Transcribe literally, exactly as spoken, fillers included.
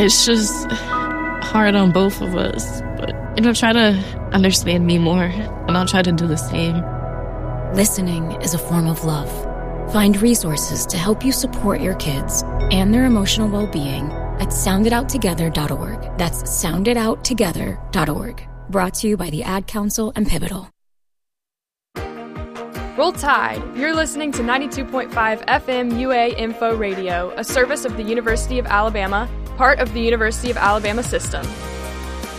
It's just hard on both of us. But, you know, try to understand me more, and I'll try to do the same. Listening is a form of love. Find resources to help you support your kids and their emotional well-being at sound it out together dot org. That's sound it out together dot org. Brought to you by the Ad Council and Pivotal. Roll Tide. You're listening to ninety-two point five F M U A Info Radio, a service of the University of Alabama, part of the University of Alabama system.